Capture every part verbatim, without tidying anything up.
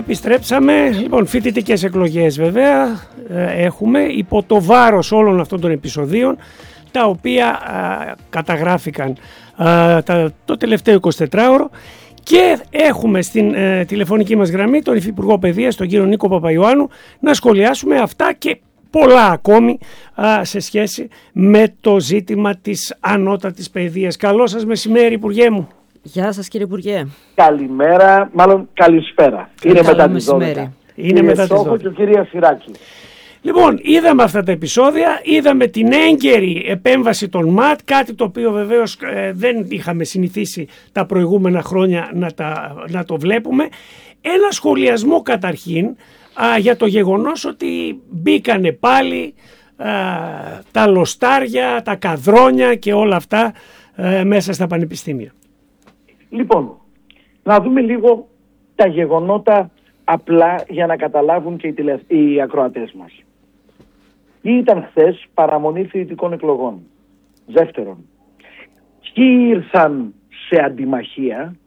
Επιστρέψαμε. Λοιπόν, φοιτητικές εκλογές βέβαια έχουμε υπό το βάρος όλων αυτών των επεισοδίων, τα οποία α, καταγράφηκαν α, τα, το τελευταίο εικοσιτετράωρο, και έχουμε στην ε, τηλεφωνική μας γραμμή τον Υφυπουργό Παιδείας, τον κύριο Νίκο Παπαϊωάννου, να σχολιάσουμε αυτά και πολλά ακόμη α, σε σχέση με το ζήτημα της ανώτατης παιδείας. Καλό σας μεσημέρι, Υπουργέ μου. Γεια σας, κύριε Υπουργέ. Καλημέρα, μάλλον καλησπέρα. Είναι μετά τις δώδεκα. Είναι μετά τις δώδεκα. Και κυρία Σιράκη. Λοιπόν, είδαμε αυτά τα επεισόδια, είδαμε την έγκαιρη επέμβαση των ΜΑΤ, κάτι το οποίο βεβαίως ε, δεν είχαμε συνηθίσει τα προηγούμενα χρόνια να, τα, να το βλέπουμε. Ένα σχολιασμό καταρχήν α, για το γεγονός ότι μπήκανε πάλι α, τα λοστάρια, τα καδρόνια και όλα αυτά α, μέσα στα πανεπιστήμια. Λοιπόν, να δούμε λίγο τα γεγονότα απλά για να καταλάβουν και οι, τηλε... οι ακροατές μας. Τι ήταν χθες παραμονή φοιτητικών εκλογών? Δεύτερον, ποιοι ήρθαν σε αντιμαχία?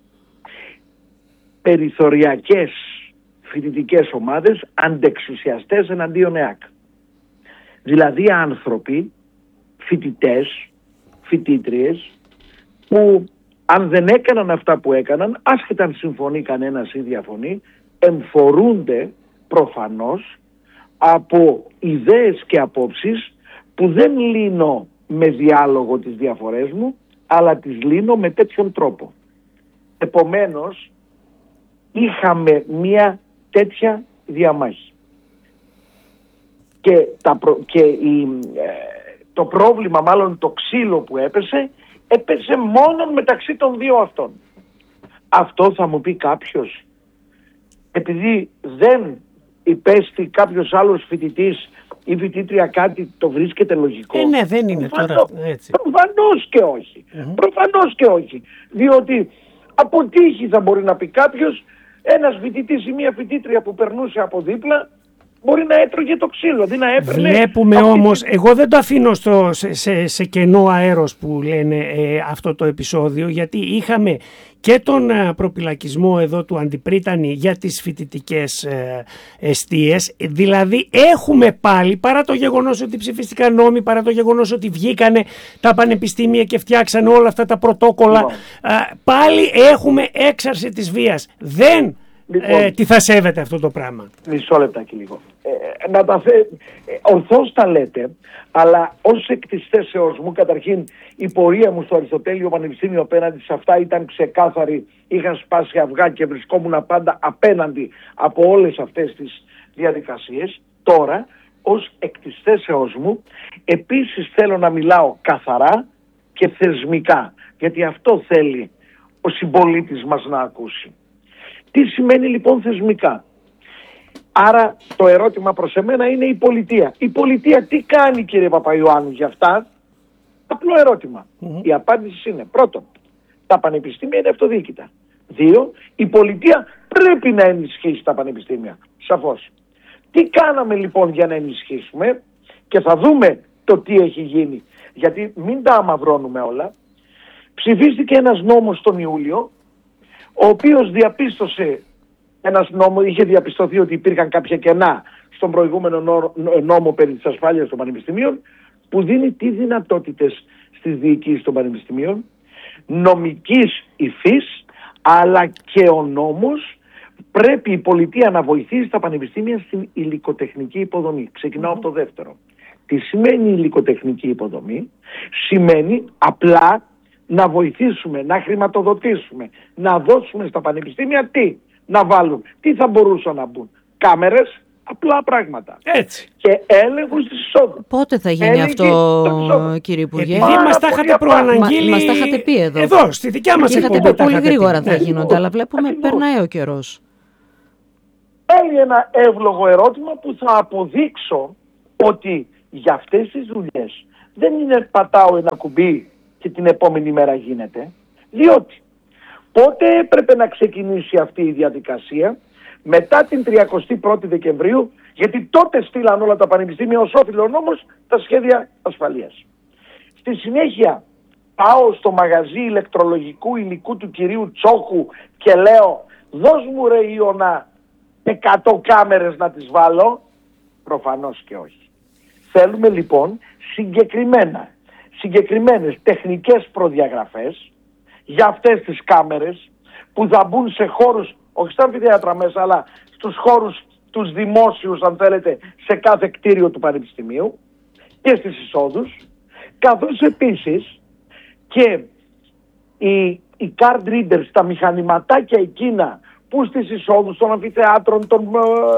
Περιθωριακές φοιτητικές ομάδες, αντεξουσιαστές εναντίον ΕΑΚ. Δηλαδή άνθρωποι, φοιτητές, φοιτήτριες, που αν δεν έκαναν αυτά που έκαναν, άσχετα αν συμφωνεί κανένας ή διαφωνεί, εμφορούνται προφανώς από ιδέες και απόψεις που δεν λύνω με διάλογο τις διαφορές μου, αλλά τις λύνω με τέτοιον τρόπο. Επομένως, είχαμε μία τέτοια διαμάχη. Και, τα προ... και η... το πρόβλημα, μάλλον το ξύλο που έπεσε, έπεσε μόνο μεταξύ των δύο αυτών. Αυτό θα μου πει κάποιος, επειδή δεν υπέστη κάποιος άλλος φοιτητής ή φοιτήτρια κάτι, το βρίσκεται λογικό? Ε, ναι, δεν είναι Προφανώς, τώρα έτσι. Προφανώς και όχι. Mm-hmm. Προφανώς και όχι. Διότι από τύχη θα μπορεί να πει κάποιος, ένας φοιτητής ή μια φοιτήτρια που περνούσε από δίπλα μπορεί να έτρωγε το ξύλο, δηλαδή να έπαιρνε... Βλέπουμε όμως, εγώ δεν το αφήνω στο, σε, σε, σε κενό αέρος που λένε ε, αυτό το επεισόδιο, γιατί είχαμε και τον ε, προπυλακισμό εδώ του Αντιπρίτανη για τις φοιτητικές ε, εστίες. Δηλαδή έχουμε πάλι, παρά το γεγονός ότι ψηφίστηκαν νόμοι, παρά το γεγονός ότι βγήκανε τα πανεπιστήμια και φτιάξανε όλα αυτά τα πρωτόκολλα, ε, πάλι έχουμε έξαρση της βίας. Δεν... Λοιπόν, ε, τι θα σέβεται αυτό το πράγμα? Μισό λεπτάκι λίγο. Ε, να τα θε... ε, ορθώς τα λέτε, αλλά ως εκ της θέσεως μου, καταρχήν η πορεία μου στο Αριστοτέλειο Πανεπιστήμιο απέναντι σε αυτά ήταν ξεκάθαρη. Είχαν σπάσει αυγά και βρισκόμουν πάντα απέναντι από όλες αυτές τις διαδικασίες. Τώρα, ως εκ της θέσεως μου, επίσης θέλω να μιλάω καθαρά και θεσμικά, γιατί αυτό θέλει ο συμπολίτης μας να ακούσει. Τι σημαίνει λοιπόν θεσμικά? Άρα το ερώτημα προς εμένα είναι η πολιτεία. Η πολιτεία τι κάνει, κύριε Παπαϊωάννου, για αυτά? Απλό ερώτημα. Mm-hmm. Η απάντηση είναι: πρώτον, τα πανεπιστήμια είναι αυτοδιοίκητα. Δύο, η πολιτεία πρέπει να ενισχύσει τα πανεπιστήμια. Σαφώς. Τι κάναμε λοιπόν για να ενισχύσουμε? Και θα δούμε το τι έχει γίνει. Γιατί μην τα αμαυρώνουμε όλα. Ψηφίστηκε ένας νόμος τον Ιούλιο, ο οποίος διαπίστωσε, ένας νόμο, είχε διαπιστωθεί ότι υπήρχαν κάποια κενά στον προηγούμενο νό, νόμο περί της ασφάλειας των πανεπιστημίων, που δίνει τι δυνατότητες στις διοικήσεις των πανεπιστημίων, νομικής υφής, αλλά και ο νόμος πρέπει η πολιτεία να βοηθήσει τα πανεπιστήμια στην υλικοτεχνική υποδομή. Ξεκινάω από το δεύτερο. Τι σημαίνει υλικοτεχνική υποδομή? Σημαίνει απλά να βοηθήσουμε, να χρηματοδοτήσουμε, να δώσουμε στα πανεπιστήμια τι να βάλουν, τι θα μπορούσαν να μπουν? Κάμερες, απλά πράγματα. Έτσι. Και έλεγχος της εισόδου. Πότε θα γίνει Έλεγχη, αυτό, κύριε Υπουργέ? Επειδή μας τα είχατε προαναγγείλει. Μας τα είχατε πει εδώ. Εδώ, στη δικιά μας εκπομπή. Είχατε πει πολύ γρήγορα θα ναι. γίνονται, αλλά βλέπουμε Ακριβώς. περνάει ο καιρός. Άλλη ένα εύλογο ερώτημα που θα αποδείξω ότι για αυτές τις δουλειές δεν είναι πατάω ένα κουμπί και την επόμενη μέρα γίνεται, διότι πότε έπρεπε να ξεκινήσει αυτή η διαδικασία? Μετά την τριαντάτη πρώτη Δεκεμβρίου, γιατί τότε στείλαν όλα τα πανεπιστήμια ως όφιλο νόμος τα σχέδια ασφαλείας. Στη συνέχεια πάω στο μαγαζί ηλεκτρολογικού υλικού του κυρίου Τσόχου και λέω: δώσ' μου ρε Ιωνά εκατό κάμερες να τις βάλω? Προφανώς και όχι. Θέλουμε λοιπόν συγκεκριμένα, συγκεκριμένες τεχνικές προδιαγραφές για αυτές τις κάμερες που θα μπουν σε χώρους, όχι στα αμφιθέατρα μέσα, αλλά στους χώρους τους δημόσιους, αν θέλετε, σε κάθε κτίριο του Πανεπιστημίου και στις εισόδους, καθώς επίσης και οι, οι card readers, τα μηχανηματάκια εκείνα που στις εισόδους των αμφιθεάτρων, των,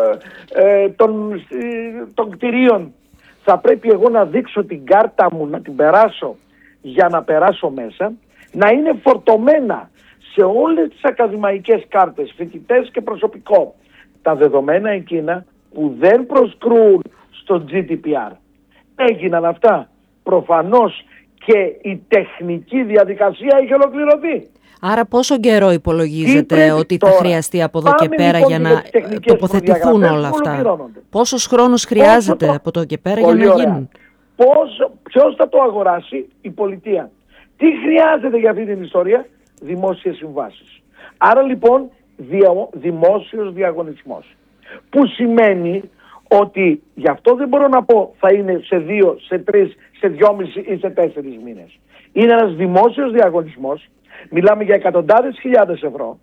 ε, ε, των, ε, των κτιρίων, θα πρέπει εγώ να δείξω την κάρτα μου, να την περάσω για να περάσω μέσα, να είναι φορτωμένα σε όλες τις ακαδημαϊκές κάρτες, φοιτητές και προσωπικό, τα δεδομένα εκείνα που δεν προσκρούν στο τζι ντι πι αρ. Έγιναν αυτά. Προφανώς και η τεχνική διαδικασία έχει ολοκληρωθεί. Άρα πόσο καιρό υπολογίζετε ότι θα τώρα χρειαστεί από εδώ πάμε και πέρα λοιπόν για να τοποθετηθούν όλα αυτά? Πόσος χρόνος χρειάζεται Πόσο από εδώ και πέρα Πολύ για να ωραία. γίνουν? Πώς, ποιος θα το αγοράσει? Η πολιτεία. Τι χρειάζεται για αυτή την ιστορία? Δημόσιες συμβάσεις. Άρα λοιπόν δια, δημόσιος διαγωνισμός. Που σημαίνει ότι, γι' αυτό δεν μπορώ να πω θα είναι σε δύο, σε τρεις, σε δυόμισι ή σε τέσσερις μήνες. Είναι ένας δημόσιος διαγωνισμός. Μιλάμε για εκατοντάδες χιλιάδες ευρώ,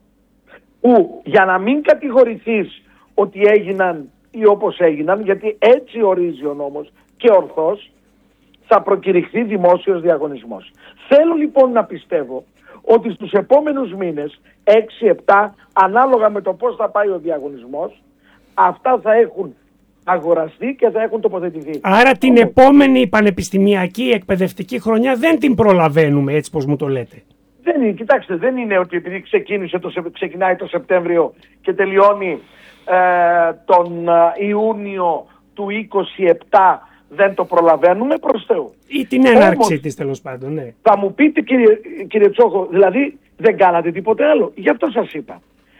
που για να μην κατηγορηθείς ότι έγιναν ή όπως έγιναν, γιατί έτσι ορίζει ο νόμος και ορθώς, θα προκηρυχθεί δημόσιος διαγωνισμός. Θέλω λοιπόν να πιστεύω ότι στους επόμενους μήνες, έξι επτά, ανάλογα με το πώς θα πάει ο διαγωνισμός, αυτά θα έχουν αγοραστεί και θα έχουν τοποθετηθεί. Άρα την επόμενη πανεπιστημιακή εκπαιδευτική χρονιά δεν την προλαβαίνουμε, έτσι πως μου το λέτε? Δεν είναι, κοιτάξτε, δεν είναι ότι επειδή ξεκίνησε το, ξεκινάει το Σεπτέμβριο και τελειώνει ε, τον ε, Ιούνιο του είκοσι επτά, δεν το προλαβαίνουμε, προς Θεού. Ή την έναρξη Όμως, της, τέλος πάντων, ναι. θα μου πείτε, κύριε, κύριε Τσόχο, δηλαδή δεν κάνατε τίποτε άλλο? Γι' αυτό σας είπα.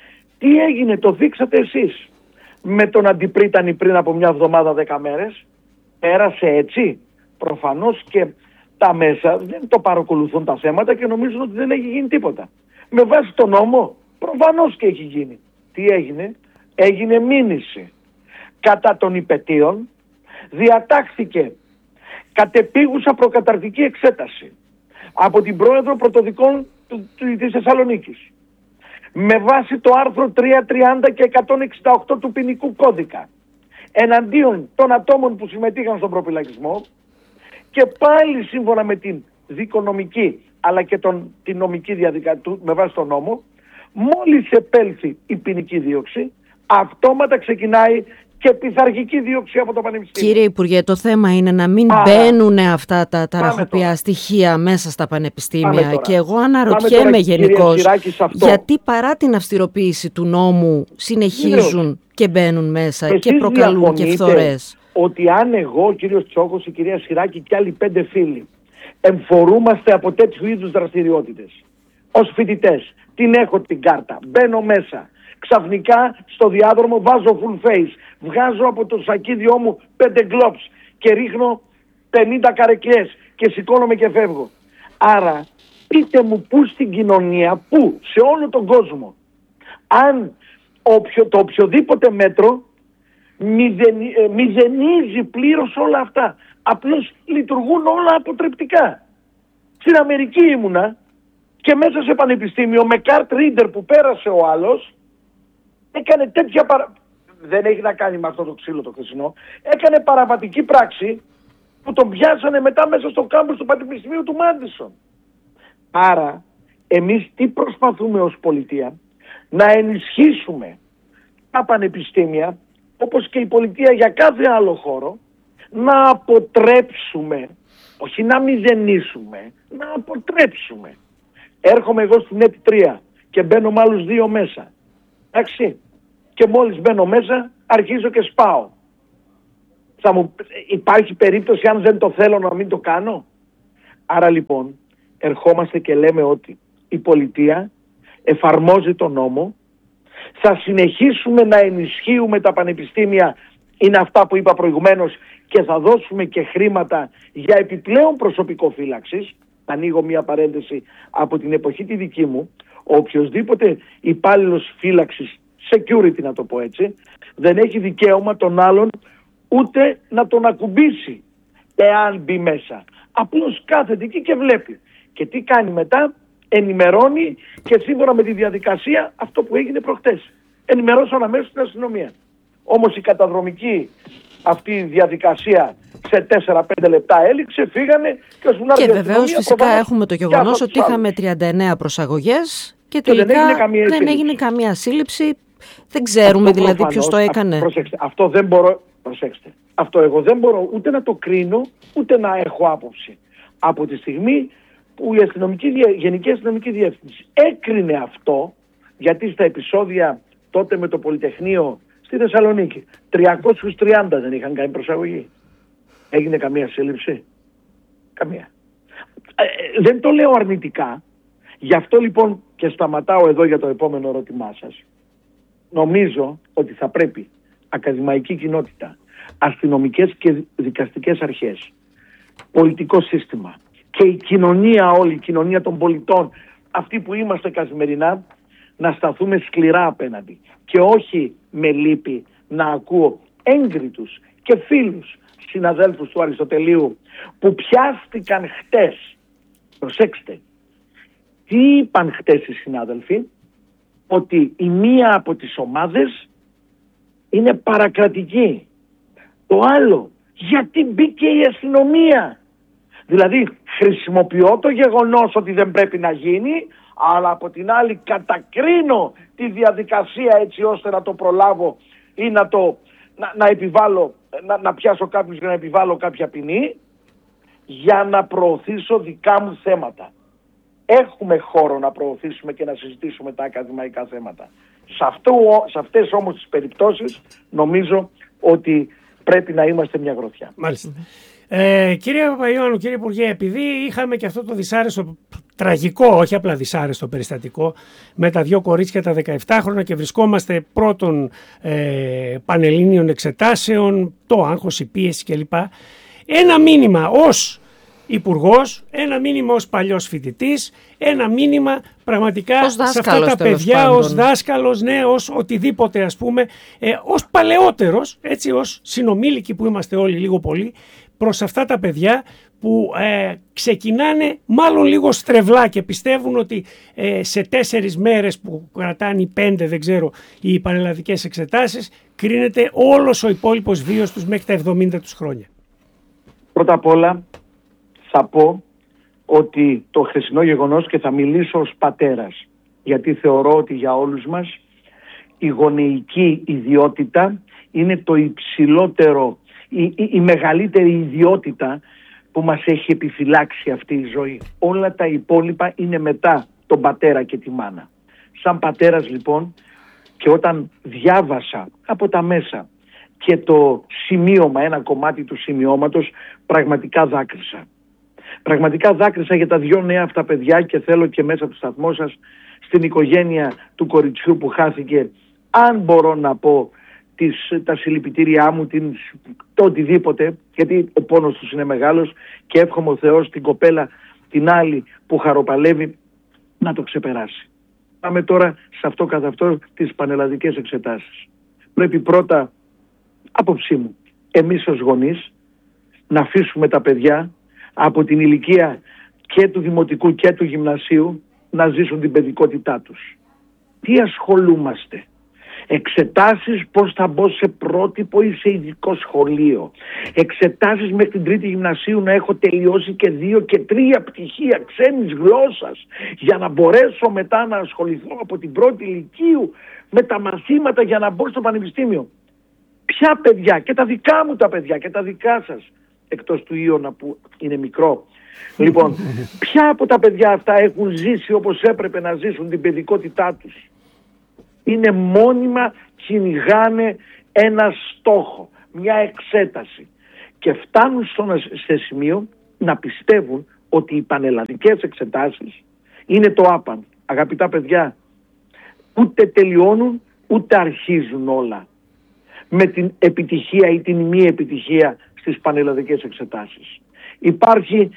Τι έγινε, το δείξατε εσείς με τον Αντιπρίτανη πριν από μια εβδομάδα, δέκα μέρες? Πέρασε έτσι? Προφανώς και τα μέσα δεν το παρακολουθούν τα θέματα και νομίζουν ότι δεν έχει γίνει τίποτα. Με βάση τον νόμο, προφανώς και έχει γίνει. Τι έγινε? Έγινε μήνυση κατά των υπετίων, διατάχθηκε κατεπίγουσα προκαταρκτική εξέταση από την πρόεδρο πρωτοδικών του, του, της Θεσσαλονίκης, με βάση το άρθρο τριακόσια τριάντα και εκατόν εξήντα οκτώ του ποινικού κώδικα, εναντίον των ατόμων που συμμετείχαν στον προπυλακισμό, και πάλι σύμφωνα με την δικονομική αλλά και τον, την νομική διαδικασία με βάση τον νόμο, μόλις επέλθει η ποινική δίωξη, αυτόματα ξεκινάει και πειθαρχική δίωξη από το Πανεπιστήμιο. Κύριε Υπουργέ, το θέμα είναι να μην Άρα, μπαίνουν αυτά τα ταραχοπιά στοιχεία μέσα στα πανεπιστήμια. Και εγώ αναρωτιέμαι γενικώς γιατί παρά την αυστηροποίηση του νόμου συνεχίζουν Κύριος, και μπαίνουν μέσα και προκαλούν και φθορές. Ότι αν εγώ, ο κύριος Τσόχος, η κυρία Σιράκη και άλλοι πέντε φίλοι εμφορούμαστε από τέτοιου είδους δραστηριότητες ως φοιτητές, την έχω την κάρτα, μπαίνω μέσα, ξαφνικά στο διάδρομο βάζω full face, βγάζω από το σακίδιό μου πέντε γκλόπς και ρίχνω πενήντα καρεκλιές και σηκώνομαι και φεύγω. Άρα πείτε μου πού στην κοινωνία, πού σε όλο τον κόσμο, αν οποιο, το οποιοδήποτε μέτρο μηδενι, ε, μηδενίζει πλήρως όλα αυτά. Απλώς λειτουργούν όλα αποτρεπτικά. Στην Αμερική ήμουνα και μέσα σε πανεπιστήμιο με card reader που πέρασε ο άλλος, έκανε τέτοια παρα... δεν έχει να κάνει με αυτό το ξύλο το χθεσινό, έκανε παραβατική πράξη που τον πιάσανε μετά μέσα στο κάμπους του Πανεπιστημίου του Μάντισον. Άρα εμείς τι προσπαθούμε ως πολιτεία? Να ενισχύσουμε τα πανεπιστήμια, όπως και η πολιτεία για κάθε άλλο χώρο, να αποτρέψουμε, όχι να μηδενίσουμε, να αποτρέψουμε. Έρχομαι εγώ στην ΕΤ τρία και μπαίνω με άλλους δύο μέσα. Εντάξει. Και μόλις μπαίνω μέσα αρχίζω και σπάω. Θα μου υπάρχει περίπτωση, αν δεν το θέλω, να μην το κάνω? Άρα λοιπόν ερχόμαστε και λέμε ότι η πολιτεία εφαρμόζει τον νόμο. Θα συνεχίσουμε να ενισχύουμε τα πανεπιστήμια, είναι αυτά που είπα προηγουμένως, και θα δώσουμε και χρήματα για επιπλέον προσωπικό φύλαξης. Ανοίγω μια παρένθεση από την εποχή τη δική μου. Ο οποιοσδήποτε υπάλληλος φύλαξης, security να το πω έτσι, δεν έχει δικαίωμα τον άλλον ούτε να τον ακουμπήσει εάν μπει μέσα. Απλώς κάθεται εκεί και βλέπει. Και τι κάνει μετά? Ενημερώνει και σύμφωνα με τη διαδικασία αυτό που έγινε προχτές. Ενημερώσαν αμέσως την αστυνομία. Όμως η καταδρομική αυτή διαδικασία σε τέσσερα πέντε λεπτά έληξε, φύγανε και ως Και βεβαίως φυσικά έχουμε το γεγονός ότι είχαμε τριάντα εννέα προσαγωγές και τελικά και δεν έγινε καμία, δεν έγινε καμία σύλληψη. Δεν ξέρουμε αυτό δηλαδή ποιος το έκανε. Προσέξτε, αυτό δεν μπορώ, προσέξτε, αυτό εγώ δεν μπορώ ούτε να το κρίνω ούτε να έχω άποψη. Από τη στιγμή που η αστυνομική, Γενική Αστυνομική Διεύθυνση έκρινε αυτό, γιατί στα επεισόδια τότε με το Πολυτεχνείο στη Θεσσαλονίκη τριακόσιους τριάντα δεν είχαν κάνει προσαγωγή. Έγινε καμία σύλληψη? Καμία. Ε, δεν το λέω αρνητικά. Γι' αυτό λοιπόν και σταματάω εδώ για το επόμενο ερώτημά σας. Νομίζω ότι θα πρέπει ακαδημαϊκή κοινότητα, αστυνομικές και δικαστικές αρχές, πολιτικό σύστημα και η κοινωνία όλη, η κοινωνία των πολιτών, αυτοί που είμαστε καθημερινά, να σταθούμε σκληρά απέναντι και όχι με λύπη να ακούω έγκριτους και φίλους συναδέλφους του Αριστοτελείου που πιάστηκαν χτες. Προσέξτε, τι είπαν χτες οι συνάδελφοι? Ότι η μία από τις ομάδες είναι παρακρατική. Το άλλο, γιατί μπήκε η αστυνομία? Δηλαδή χρησιμοποιώ το γεγονός ότι δεν πρέπει να γίνει, αλλά από την άλλη κατακρίνω τη διαδικασία έτσι ώστε να το προλάβω ή να, το, να, να επιβάλλω, να, να πιάσω κάποιους για να επιβάλλω κάποια ποινή για να προωθήσω δικά μου θέματα. Έχουμε χώρο να προωθήσουμε και να συζητήσουμε τα ακαδημαϊκά θέματα. Σε, αυτό, σε αυτές όμως τις περιπτώσεις νομίζω ότι πρέπει να είμαστε μια γροθιά. Μάλιστα. Ε, κύριε Παπαϊωάννου, κύριε Υπουργέ, επειδή είχαμε και αυτό το δυσάρεστο, τραγικό, όχι απλά δυσάρεστο περιστατικό, με τα δύο κορίτσια τα δεκαεπτάχρονα και βρισκόμαστε πρώτων ε, πανελλήνιων εξετάσεων, το άγχος, η πίεση κλπ. Ένα μήνυμα ως Υπουργός, ένα μήνυμα ως παλιός φοιτητής, ένα μήνυμα πραγματικά σε αυτά τα παιδιά, ως δάσκαλος, ναι, ως οτιδήποτε ας πούμε, ε, ως παλαιότερος, έτσι, ως συνομήλικοι που είμαστε όλοι λίγο πολύ, προς αυτά τα παιδιά που ε, ξεκινάνε μάλλον λίγο στρεβλά και πιστεύουν ότι ε, σε τέσσερις μέρες που κρατάνε οι πέντε, δεν ξέρω, οι πανελλαδικές εξετάσεις, κρίνεται όλος ο υπόλοιπος βίος τους μέχρι τα εβδομήντα τους χρόνια. Πρώτα απ' όλα θα πω ότι το χθεσινό γεγονός, και θα μιλήσω ως πατέρας, γιατί θεωρώ ότι για όλους μας η γονεϊκή ιδιότητα είναι το υψηλότερο, η, η, η μεγαλύτερη ιδιότητα που μας έχει επιφυλάξει αυτή η ζωή. Όλα τα υπόλοιπα είναι μετά τον πατέρα και τη μάνα. Σαν πατέρας λοιπόν, και όταν διάβασα από τα μέσα και το σημείωμα, ένα κομμάτι του σημειώματος, πραγματικά δάκρυσα. Πραγματικά δάκρυσα για τα δυο νέα αυτά παιδιά και θέλω και μέσα από το σταθμό σας, στην οικογένεια του κοριτσιού που χάθηκε, αν μπορώ να πω τις, τα συλληπιτήριά μου, την, το οτιδήποτε, γιατί ο πόνος τους είναι μεγάλος και εύχομαι ο Θεός την κοπέλα την άλλη που χαροπαλεύει να το ξεπεράσει. Πάμε τώρα σε αυτό καθ' αυτό τις πανελλαδικές εξετάσεις. Πρέπει πρώτα, άποψή μου, εμείς ως γονείς να αφήσουμε τα παιδιά από την ηλικία και του δημοτικού και του γυμνασίου να ζήσουν την παιδικότητά τους. Τι ασχολούμαστε? Εξετάσεις πώς θα μπω σε πρότυπο ή σε ειδικό σχολείο. Εξετάσεις μέχρι την τρίτη γυμνασίου να έχω τελειώσει και δύο και τρία πτυχία ξένης γλώσσας για να μπορέσω μετά να ασχοληθώ από την πρώτη ηλικίου με τα μαθήματα για να μπω στο πανεπιστήμιο. Ποια παιδιά? Και τα δικά μου τα παιδιά και τα δικά σας, εκτός του Ιώνα που είναι μικρό. Λοιπόν, ποια από τα παιδιά αυτά έχουν ζήσει όπως έπρεπε να ζήσουν την παιδικότητά τους? Είναι μόνιμα, κυνηγάνε ένα στόχο, μια εξέταση και φτάνουν στο σημείο να πιστεύουν ότι οι πανελλαδικές εξετάσεις είναι το άπαν. Αγαπητά παιδιά, ούτε τελειώνουν ούτε αρχίζουν όλα με την επιτυχία ή την μη επιτυχία στις πανελλαδικές εξετάσεις. Υπάρχει,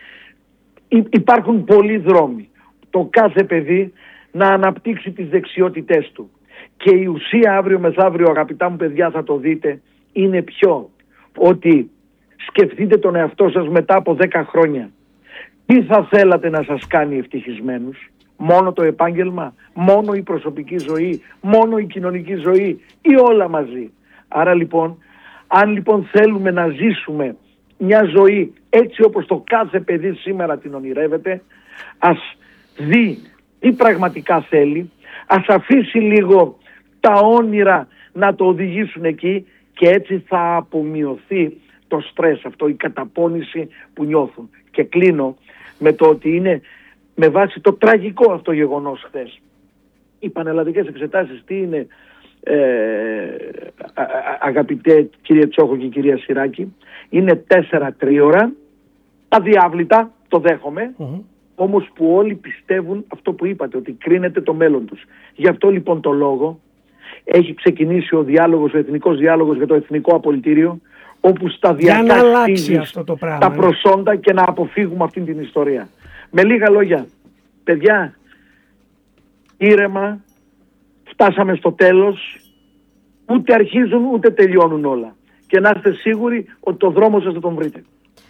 υπάρχουν πολλοί δρόμοι. Το κάθε παιδί να αναπτύξει τις δεξιότητές του. Και η ουσία αύριο μεθαύριο, αγαπητά μου παιδιά, θα το δείτε, είναι ποιο? Ότι σκεφτείτε τον εαυτό σας μετά από δέκα χρόνια. Τι θα θέλατε να σας κάνει ευτυχισμένους? Μόνο το επάγγελμα, μόνο η προσωπική ζωή, μόνο η κοινωνική ζωή ή όλα μαζί? Άρα λοιπόν, αν λοιπόν θέλουμε να ζήσουμε μια ζωή έτσι όπως το κάθε παιδί σήμερα την ονειρεύεται, ας δει τι πραγματικά θέλει, ας αφήσει λίγο τα όνειρα να το οδηγήσουν εκεί και έτσι θα απομειωθεί το στρες αυτό, η καταπώνηση που νιώθουν. Και κλείνω με το ότι είναι με βάση το τραγικό αυτό γεγονός χθες. Οι πανελλαδικές εξετάσεις τι είναι, ε, α, α, αγαπητέ κύριε Τσόχο και κυρία Συράκη? Είναι τέσσερα τρίωρα, αδιάβλητα, το δέχομαι, mm-hmm. όμως που όλοι πιστεύουν αυτό που είπατε, ότι κρίνεται το μέλλον τους. Γι' αυτό λοιπόν το λόγο έχει ξεκινήσει ο διάλογος, ο εθνικός διάλογος για το εθνικό απολυτήριο, όπου σταδιακά χτίζεις τα προσόντα και να αποφύγουμε αυτήν την ιστορία. Με λίγα λόγια, παιδιά, ήρεμα, φτάσαμε στο τέλος, ούτε αρχίζουν ούτε τελειώνουν όλα. Και να είστε σίγουροι ότι το δρόμο σας θα τον βρείτε.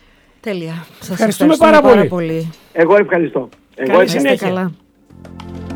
Τέλεια. Σας ευχαριστούμε, ευχαριστούμε πάρα, πάρα πολύ. πολύ. Εγώ ευχαριστώ. Εγώ Καλή συνέχεια. Καλά.